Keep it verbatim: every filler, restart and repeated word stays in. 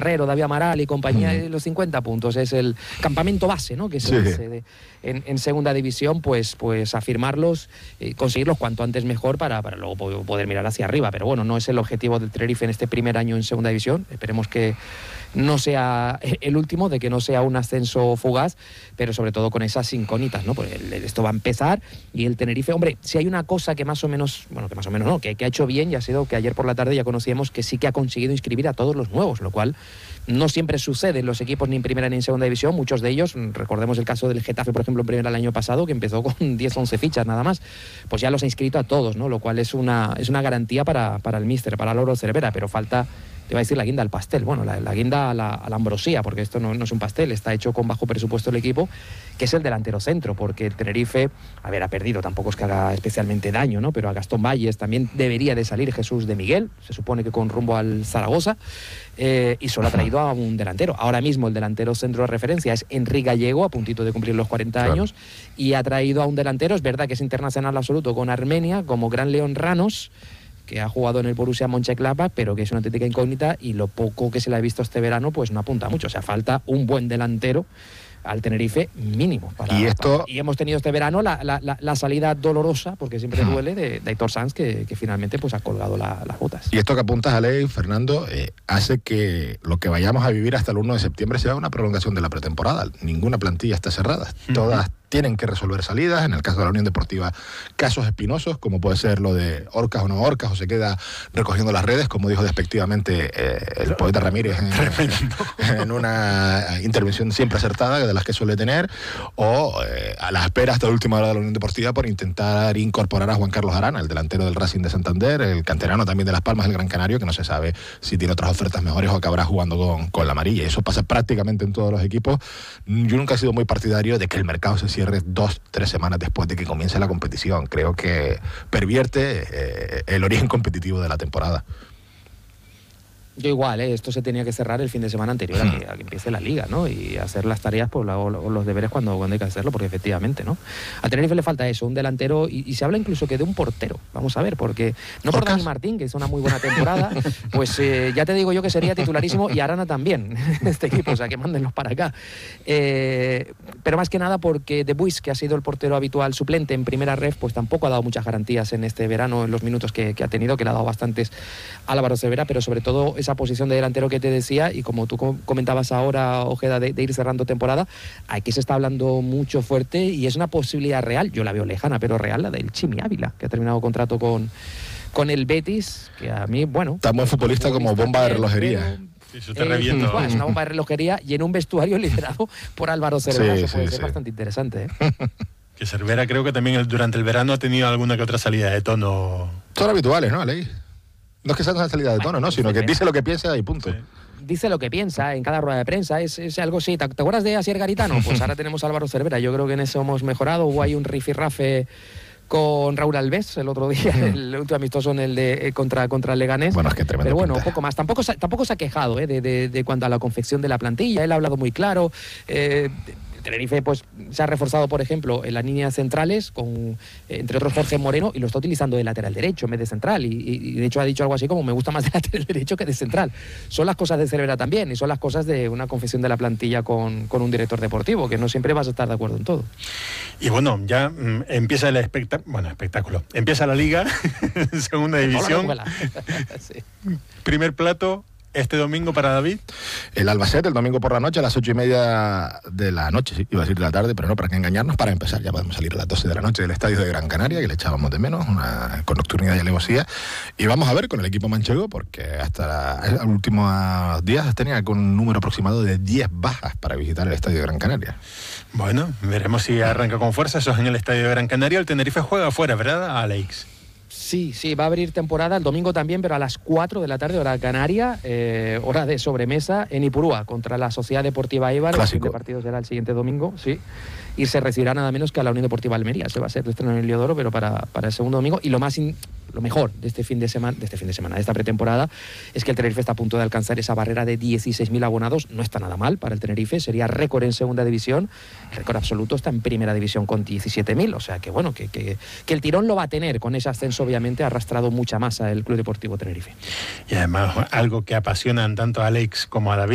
Guerrero, David Amaral y compañía, mm. los cincuenta puntos es el campamento base, ¿no? Que se dice de, en, en segunda división, pues, pues afirmarlos, eh, conseguirlos cuanto antes mejor para, para luego poder mirar hacia arriba. Pero bueno, no es el objetivo del Tenerife en este primer año en segunda división. Esperemos que no sea el último, de que no sea un ascenso fugaz, pero sobre todo con esas incógnitas, ¿no? Pues esto va a empezar y el Tenerife, hombre, si hay una cosa que más o menos, bueno, que más o menos no, que, que ha hecho bien, ya ha sido que ayer por la tarde ya conocíamos que sí que ha conseguido inscribir a todos los nuevos, lo cual no siempre sucede en los equipos ni en primera ni en segunda división. Muchos de ellos, recordemos el caso del Getafe, por ejemplo, en primera el año pasado, que empezó con diez, once fichas nada más, pues ya los ha inscrito a todos, ¿no? Lo cual es una, es una garantía para, para el míster, para Lauro Cervera, pero falta, te iba a decir la guinda al pastel, bueno, la, la guinda a la, a la ambrosía, porque esto no, no es un pastel, está hecho con bajo presupuesto el equipo, que es el delantero centro, porque el Tenerife, a ver, ha perdido, tampoco es que haga especialmente daño, ¿no? Pero a Gastón Valles también debería de salir Jesús de Miguel, se supone que con rumbo al Zaragoza, eh, y solo ha traído a un delantero. Ahora mismo el delantero centro de referencia es Enrique Gallego, a puntito de cumplir los cuarenta claro. años, y ha traído a un delantero, es verdad que es internacional absoluto con Armenia, como Gran León Ranos, que ha jugado en el Borussia Mönchengladbach, pero que es una auténtica incógnita, y lo poco que se le ha visto este verano pues no apunta mucho. O sea, falta un buen delantero al Tenerife mínimo. Para, y esto para, y hemos tenido este verano la, la, la, la salida dolorosa, porque siempre duele, de, de Aitor Sanz, que, que finalmente pues ha colgado la, las botas. Y esto que apuntas, Ale, Fernando, eh, hace que lo que vayamos a vivir hasta el uno de septiembre sea una prolongación de la pretemporada. Ninguna plantilla está cerrada. Uh-huh. Todas tienen que resolver salidas. En el caso de la Unión Deportiva, casos espinosos, como puede ser lo de Orcas o no Orcas, o se queda recogiendo las redes, como dijo despectivamente eh, el poeta Ramírez en, en una intervención siempre acertada de las que suele tener, o eh, a la espera hasta la última hora de la Unión Deportiva por intentar incorporar a Juan Carlos Arana, el delantero del Racing de Santander, el canterano también de Las Palmas del Gran Canario, que no se sabe si tiene otras ofertas mejores o acabará jugando con, con la amarilla. Eso pasa prácticamente en todos los equipos. Yo nunca he sido muy partidario de que el mercado se cierre dos, tres semanas después de que comience la competición. Creo que pervierte eh, el origen competitivo de la temporada. Yo igual, ¿eh? Esto se tenía que cerrar el fin de semana anterior a que, a que empiece la liga, ¿no? Y hacer las tareas pues, la, o los deberes cuando, cuando hay que hacerlo, porque efectivamente, ¿no? A Tenerife le falta eso, un delantero, y, y se habla incluso que de un portero. Vamos a ver, porque no por Dani Martín, que hizo una muy buena temporada, pues eh, ya te digo yo que sería titularísimo, y Arana también, este equipo, o sea, que mándenlos para acá. Eh, pero más que nada porque De Buis, que ha sido el portero habitual suplente en primera ref, pues tampoco ha dado muchas garantías en este verano, en los minutos que, que ha tenido, que le ha dado bastantes a Álvaro Cervera, pero sobre todo esa posición de delantero que te decía, y como tú comentabas ahora, Ojeda, de, de ir cerrando temporada, aquí se está hablando mucho fuerte y es una posibilidad real, yo la veo lejana, pero real, la del Chimi Ávila, que ha terminado contrato con, con el Betis, que a mí, bueno... Tan buen futbolista como bomba de relojería. Pero, Eso te eh, reviento. Bueno, es una bomba de relojería y en un vestuario liderado por Álvaro Cervera, sí, que puede sí, ser sí. bastante interesante, ¿eh? Que Cervera creo que también el, durante el verano ha tenido alguna que otra salida de tono. Son habituales, ¿no, Aleix? No es que sea una salida de tono, ¿no? Sino que dice lo que piensa y punto. Sí. Dice lo que piensa en cada rueda de prensa, es, es algo así. ¿Te, ¿Te acuerdas de Asier Garitano? Pues ahora tenemos a Álvaro Cervera. Yo creo que en eso hemos mejorado. Hubo ahí un rifirrafe con Raúl Alves el otro día, mm. el último amistoso en el de contra, contra el Leganés. Bueno, es que tremendo. Pero bueno, pinta. poco más. Tampoco, tampoco se ha quejado ¿eh? de, de, de cuanto a la confección de la plantilla. Él ha hablado muy claro. Eh, Tenerife pues se ha reforzado, por ejemplo, en las líneas centrales con, eh, entre otros, Jorge Moreno, y lo está utilizando de lateral derecho en vez de central, y, y de hecho ha dicho algo así como me gusta más de lateral derecho que de central. Son las cosas de Cervera también, y son las cosas de una confección de la plantilla con, con un director deportivo, que no siempre vas a estar de acuerdo en todo. Y bueno, ya mm, empieza el espectáculo, bueno, espectáculo, empieza la liga, segunda división. Sí. Primer plato este domingo para David. El Albacete, el domingo por la noche, a las ocho y media de la noche, sí, iba a decir de la tarde, pero no, para que engañarnos, para empezar, ya podemos salir a las doce de la noche del estadio de Gran Canaria, que le echábamos de menos, una, con nocturnidad y alevosía, y vamos a ver con el equipo manchego, porque hasta los últimos días tenía con un número aproximado de diez bajas para visitar el estadio de Gran Canaria. Bueno, veremos si arranca con fuerza, eso es en el estadio de Gran Canaria. El Tenerife juega afuera, ¿verdad, Aleix? Sí, sí, va a abrir temporada el domingo también, pero a las cuatro de la tarde, hora canaria, eh, hora de sobremesa en Ipurúa, contra la Sociedad Deportiva Eibar. El siguiente partido será el siguiente domingo, sí. Y se recibirá nada menos que a la Unión Deportiva Almería. Se va a hacer el estreno en el Heliodoro, pero para, para el segundo domingo. Y lo más in, lo mejor de este fin de semana, de este fin de semana, de esta pretemporada, es que el Tenerife está a punto de alcanzar esa barrera de dieciséis mil abonados. No está nada mal para el Tenerife, sería récord en segunda división. El récord absoluto está en primera división con diecisiete mil. O sea que bueno, que, que, que el tirón lo va a tener con ese ascenso, obviamente, ha arrastrado mucha masa el Club Deportivo Tenerife. Y además, algo que apasionan tanto a Aleix como a David.